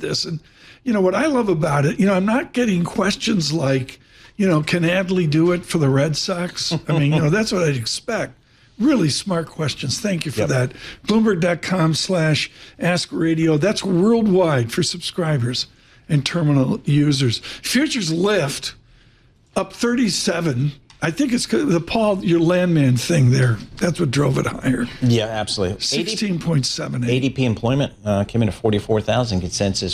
this. And, what I love about it, I'm not getting questions like, can Adley do it for the Red Sox? I mean, that's what I'd expect. Really smart questions. Thank you for that. Bloomberg.com/AskRadio. That's worldwide for subscribers and terminal users. Futures lift up 37. I think it's the Paul, your landman thing there. That's what drove it higher. Yeah, absolutely. 16.78. ADP employment came in at 44,000 consensus.